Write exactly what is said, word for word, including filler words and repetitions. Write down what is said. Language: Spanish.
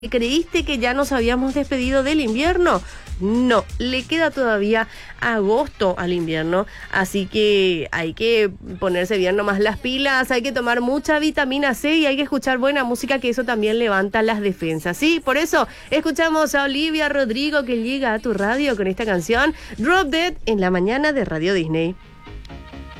¿Creíste que ya nos habíamos despedido del invierno? No, le queda todavía agosto al invierno, así que hay que ponerse bien nomás las pilas, hay que tomar mucha vitamina C y hay que escuchar buena música, que eso también levanta las defensas, ¿sí? Por eso escuchamos a Olivia Rodrigo, que llega a tu radio con esta canción Drop Dead en la mañana de Radio Disney.